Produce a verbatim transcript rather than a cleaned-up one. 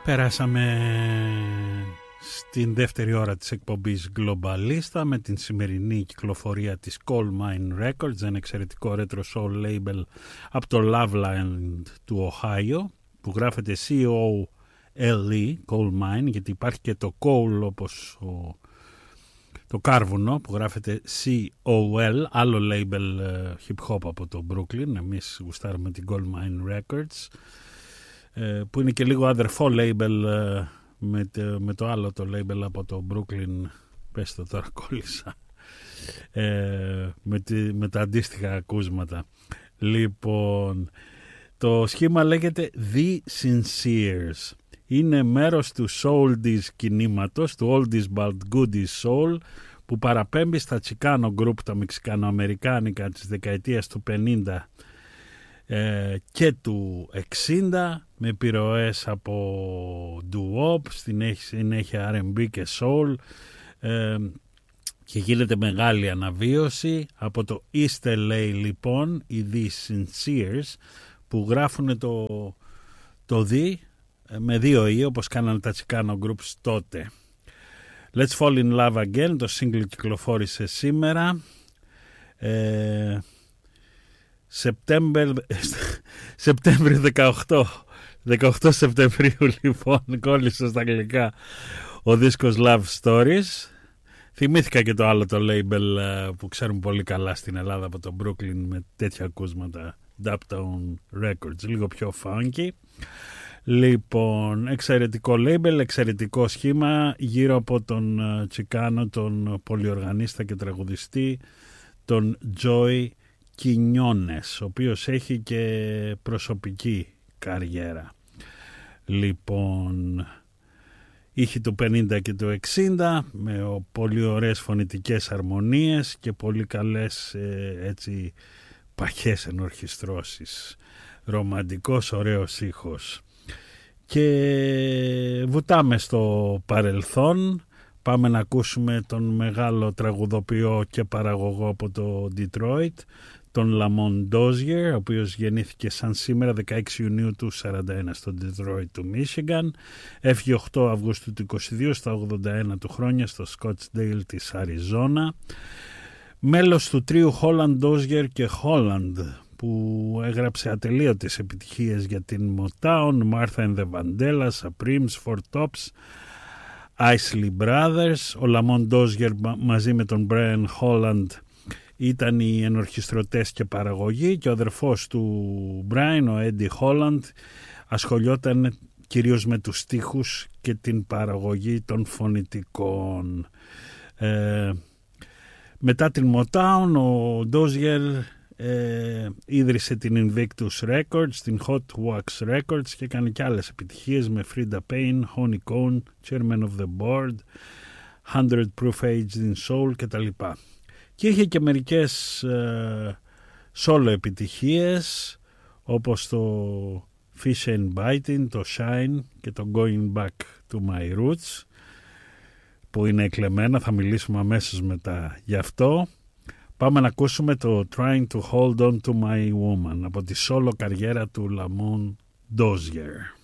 Περάσαμε στην δεύτερη ώρα της εκπομπής Globalista με την σημερινή κυκλοφορία της Coal Mine Records, ένα εξαιρετικό retro soul label από το Loveland του Οχάιο, που γράφεται σι ο ελ ι, Coal Mine, γιατί υπάρχει και το Coal όπως ο, το κάρβουνο που γράφεται σι ο ελ, άλλο label uh, hip hop από το Brooklyn. Εμείς γουστάρουμε την Coal Mine Records, uh, που είναι και λίγο αδερφό label uh, με, το, με το άλλο το label από το Brooklyn. Πες το τώρα, κόλλησα, uh, με, τη, με τα αντίστοιχα ακούσματα. Λοιπόν, το σχήμα λέγεται The Sincers. Είναι μέρος του Souldies κινήματος, του Oldies But Goodies Soul, που παραπέμπει στα Chicano Group, τα μεξικανοαμερικάνικα της δεκαετίας του πενήντα ε, και του εξήντα, με επιρροές από doo-wop, στην συνέχεια αρ εν μπι και soul, ε, και γίνεται μεγάλη αναβίωση. Από το East ελ έι λοιπόν, οι The Sincers, που γράφουν το, το The με δύο «η», όπως κάνανε τα Chicano Groups τότε. Let's Fall in Love Again, το single κυκλοφόρησε σήμερα. Ε, Σεπτέμβρη δεκαοκτώ, δεκαοκτώ Σεπτεμβρίου λοιπόν, κόλλησε στα αγγλικά ο δίσκος Love Stories. Θυμήθηκα και το άλλο το label που ξέρουμε πολύ καλά στην Ελλάδα από το Brooklyn με τέτοια ακούσματα, Daptown Records, λίγο πιο funky. Λοιπόν, εξαιρετικό label, εξαιρετικό σχήμα γύρω από τον Τσικάνο, τον πολυοργανίστα και τραγουδιστή, τον Joy Quinones, ο οποίος έχει και προσωπική καριέρα. Λοιπόν, είχε του πενήντα και του εξήντα με πολύ ωραίες φωνητικές αρμονίες και πολύ καλές ε, έτσι παχές ενορχιστρώσεις. Ρομαντικός, ωραίος ήχος. Και βουτάμε στο παρελθόν. Πάμε να ακούσουμε τον μεγάλο τραγουδοποιό και παραγωγό από το Detroit, τον Lamont Dozier, ο οποίος γεννήθηκε σαν σήμερα δεκαέξι Ιουνίου του σαράντα ένα στο Detroit του Michigan. Έφυγε οκτώ Αυγούστου του είκοσι δύο στα ογδόντα ένα του χρόνια στο Scottsdale της Αριζόνα. Μέλος του τρίου Holland, Dozier και Holland, που έγραψε ατελείωτες επιτυχίες για την Motown, Martha and the Vandellas, Supremes, Four Tops, Isley Brothers. Ο Lamont Dozier μαζί με τον Brian Holland ήταν οι ενορχιστρωτές και παραγωγοί, και ο αδερφός του Brian, ο Eddie Holland, ασχολιόταν κυρίως με τους στίχους και την παραγωγή των φωνητικών. Ε, μετά την Motown, ο Dozier Ε, ίδρυσε την Invictus Records, την Hot Wax Records, και έκανε και άλλες επιτυχίες με Frida Payne, Honey Cone, Chairman of the Board, hundred Proof Aged in Soul κτλ. Και είχε και μερικές ε, solo επιτυχίες, όπως το Fish and Biting, το Shine και το Going Back to My Roots, που είναι εκλεμμένα, θα μιλήσουμε αμέσως μετά γι' αυτό. Πάμε να ακούσουμε το Trying to Hold On to My Woman από τη solo καριέρα του Lamont Dozier.